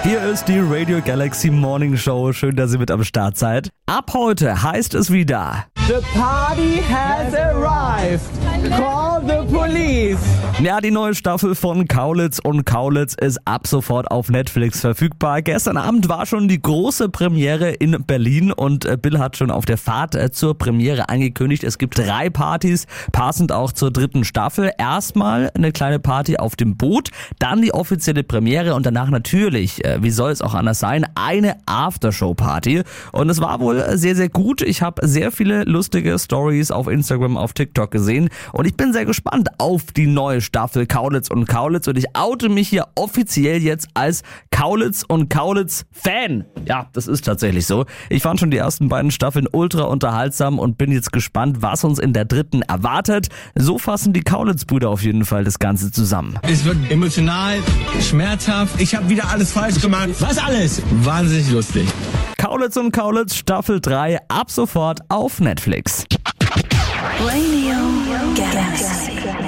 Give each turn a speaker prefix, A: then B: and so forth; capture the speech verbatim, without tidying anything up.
A: Hier ist die Radio Galaxy Morning Show. Schön, dass ihr mit am Start seid. Ab heute heißt es wieder:
B: The party has arrived. Call the police.
A: Ja, die neue Staffel von Kaulitz und Kaulitz ist ab sofort auf Netflix verfügbar. Gestern Abend war schon die große Premiere in Berlin und Bill hat schon auf der Fahrt zur Premiere angekündigt, es gibt drei Partys, passend auch zur dritten Staffel. Erstmal eine kleine Party auf dem Boot, dann die offizielle Premiere und danach natürlich, wie soll es auch anders sein, eine Aftershow-Party. Und es war wohl sehr, sehr gut. Ich habe sehr viele lustige Stories auf Instagram, auf TikTok gesehen und ich bin sehr gespannt auf die neue Staffel Kaulitz und Kaulitz und ich oute mich hier offiziell jetzt als Kaulitz und Kaulitz Fan. Ja, das ist tatsächlich so. Ich fand schon die ersten beiden Staffeln ultra unterhaltsam und bin jetzt gespannt, was uns in der dritten erwartet. So fassen die Kaulitz-Brüder auf jeden Fall das Ganze zusammen.
C: Es wird emotional, schmerzhaft. Ich habe wieder alles falsch gemacht. Was alles? Wahnsinnig lustig.
A: Kaulitz und Kaulitz Staffel drei ab sofort auf Netflix.
D: Radio Galaxy.